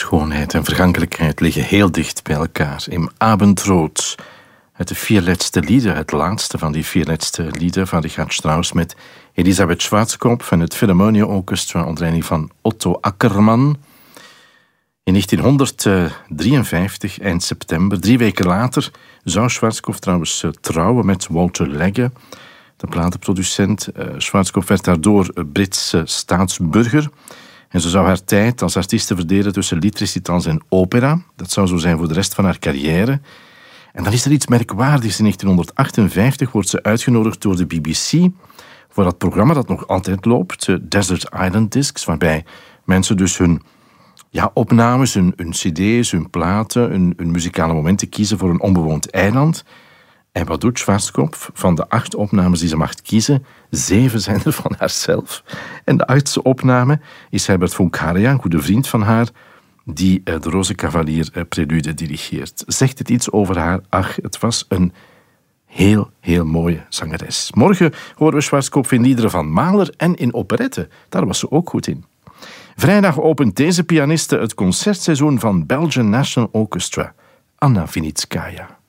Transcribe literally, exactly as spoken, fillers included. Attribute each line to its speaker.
Speaker 1: Schoonheid en vergankelijkheid liggen heel dicht bij elkaar. Im Abendrot, uit de vier laatste lieden, het laatste van die vier laatste lieden van Richard Strauss met Elisabeth Schwarzkopf en het Philharmonia Orchestra onder leiding van Otto Ackermann. In negentienhonderddrieënvijftig, eind september, drie weken later, zou Schwarzkopf trouwens trouwen met Walter Legge, de platenproducent. Schwarzkopf werd daardoor Britse staatsburger. En ze zou haar tijd als artieste verdelen tussen liedrecitals en opera. Dat zou zo zijn voor de rest van haar carrière. En dan is er iets merkwaardigs. In negentienhonderdachtenvijftig wordt ze uitgenodigd door de B B C voor dat programma dat nog altijd loopt, Desert Island Discs, waarbij mensen dus hun ja, opnames, hun, hun cd's, hun platen, hun, hun muzikale momenten kiezen voor een onbewoond eiland. En wat doet Schwarzkopf? Van de acht opnames die ze mag kiezen, zeven zijn er van haarzelf. En de achtste opname is Herbert von Karajan, een goede vriend van haar, die de Roze Cavalier prelude dirigeert. Zegt het iets over haar? Ach, het was een heel, heel mooie zangeres. Morgen horen we Schwarzkopf in liederen van Mahler en in operetten. Daar was ze ook goed in. Vrijdag opent deze pianiste het concertseizoen van Belgian National Orchestra, Anna Vinitskaya.